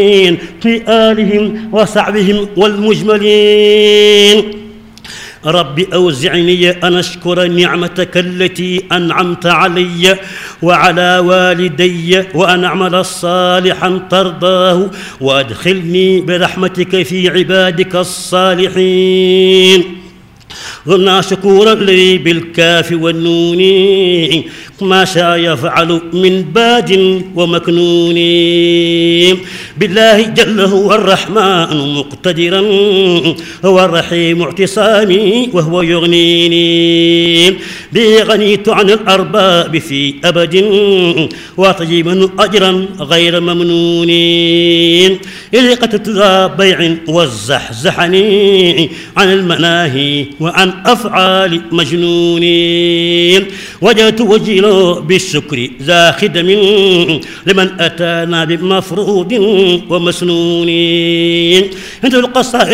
في آلهم وصحبهم والمجملين. رب أوزعني أن أشكر نعمتك التي أنعمت علي وعلى والدي وأن أعمل صالحا ترضاه وأدخلني برحمتك في عبادك الصالحين. غرنا شكورا لي بالكاف والنون ما شاء يفعل من باد ومكنون. بالله جل هو الرحمن مقتدرا هو الرحيم اعتصامي وهو يغنيني. به غنيت عن الأرباب في أبد وطيبا أجرا غير ممنون. إذ قتلت ذا بيع والزحزحني عن المناهي وعن أفعال مجنون. وجدت وجهي بالشكر ذا خدم لمن أتانا بمفروض ومسنون. عند القصائد